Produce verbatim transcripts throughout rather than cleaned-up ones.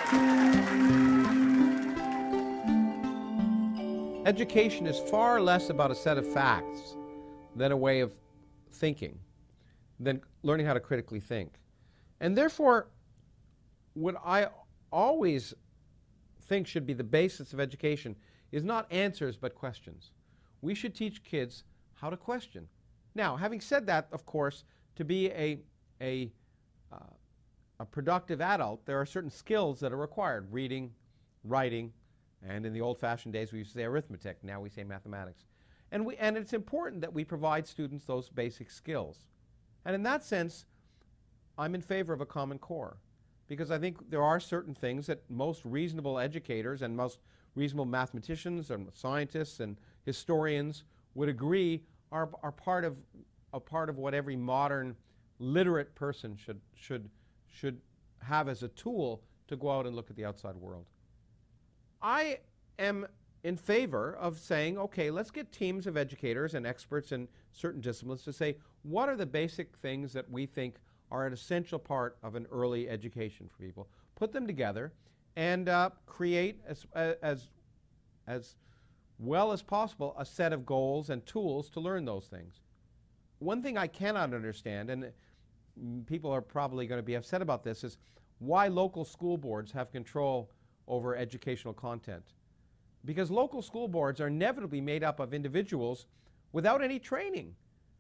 Education is far less about a set of facts than a way of thinking, than learning how to critically think. And therefore, what I always think should be the basis of education is not answers but questions. We should teach kids how to question. Now, having said that, of course, to be a, a, uh, a productive adult, there are certain skills that are required: reading, writing, and in the old-fashioned days we used to say arithmetic. Now we say mathematics. And, we, and it's important that we provide students those basic skills. And in that sense, I'm in favor of a Common Core, because I think there are certain things that most reasonable educators and most reasonable mathematicians and scientists and historians would agree are, are part of, a part of what every modern literate person should, should, should have as a tool to go out and look at the outside world. I am in favor of saying, okay, let's get teams of educators and experts in certain disciplines to say, what are the basic things that we think are an essential part of an early education for people? Put them together and uh, create, as, as, as well as possible, a set of goals and tools to learn those things. One thing I cannot understand, and people are probably going to be upset about this, is why local school boards have control over educational content. Because local school boards are inevitably made up of individuals without any training.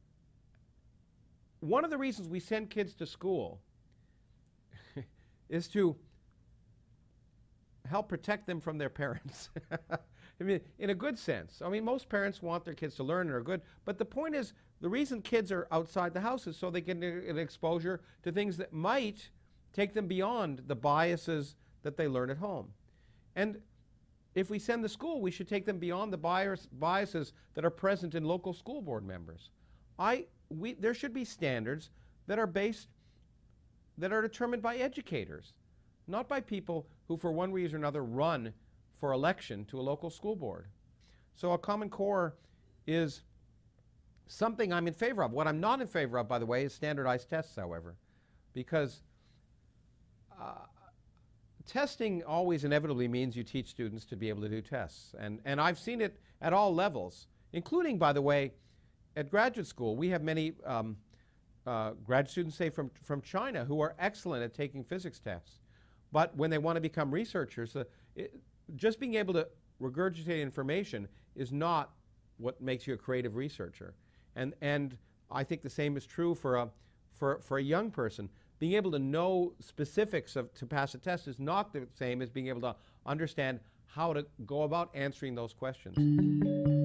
One of the reasons we send kids to school is to help protect them from their parents. I mean, in a good sense. I mean, most parents want their kids to learn and are good, but the point is, the reason kids are outside the house is so they get an exposure to things that might take them beyond the biases that they learn at home. And if we send the school, we should take them beyond the bias, biases that are present in local school board members. I, we, there should be standards that are based, that are determined by educators, not by people who for one reason or another run for election to a local school board. So a Common Core is something I'm in favor of. What I'm not in favor of, by the way, is standardized tests, however, because uh, testing always inevitably means you teach students to be able to do tests. And, and I've seen it at all levels, including, by the way, at graduate school. We have many um, uh, graduate students, say, from, from China who are excellent at taking physics tests. But when they want to become researchers, uh, it, just being able to regurgitate information is not what makes you a creative researcher. And, and I think the same is true for a, for, for a young person. Being able to know specifics of, to pass a test is not the same as being able to understand how to go about answering those questions.